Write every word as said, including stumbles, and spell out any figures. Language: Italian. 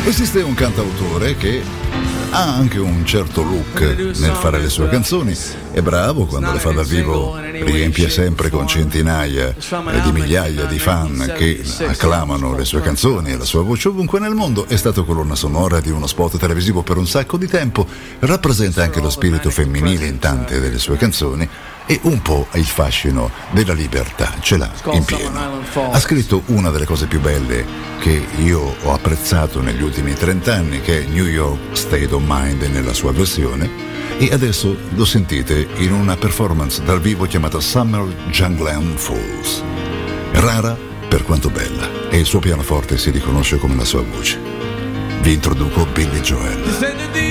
Esiste un cantautore che ha anche un certo look nel fare le sue canzoni, è bravo quando le fa dal vivo, riempie sempre con centinaia di migliaia di fan che acclamano le sue canzoni e la sua voce ovunque nel mondo. È stato colonna sonora di uno spot televisivo per un sacco di tempo, rappresenta anche lo spirito femminile in tante delle sue canzoni e un po' il fascino della libertà ce l'ha in pieno. Ha scritto una delle cose più belle che io ho apprezzato negli ultimi trent'anni, che è New York State of Mind nella sua versione, e adesso lo sentite in una performance dal vivo chiamata Summer Jangland Falls. Rara per quanto bella, e il suo pianoforte si riconosce come la sua voce. Vi introduco Billy Joel.